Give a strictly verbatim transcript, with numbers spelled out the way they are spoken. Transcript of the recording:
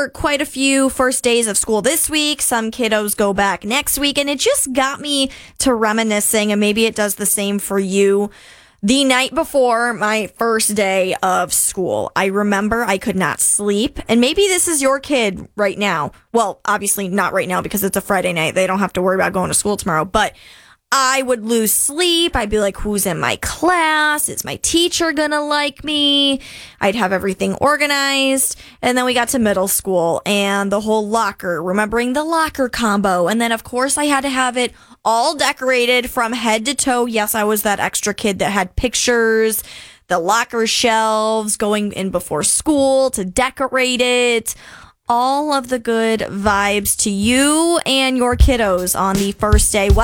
were quite a few first days of school this week. Some kiddos go back next week, and it just got me to reminiscing, and maybe it does the same for you. The night before my first day of school, I remember I could not sleep. And maybe this is your kid right now. Well, obviously not right now because it's a Friday night. They don't have to worry about going to school tomorrow. But I would lose sleep. I'd be like, who's in my class? Is my teacher gonna like me? I'd have everything organized. And then we got to middle school and the whole locker, remembering the locker combo. And then, of course, I had to have it all decorated from head to toe. Yes, I was that extra kid that had pictures, the locker shelves, going in before school to decorate it. All of the good vibes to you and your kiddos on the first day.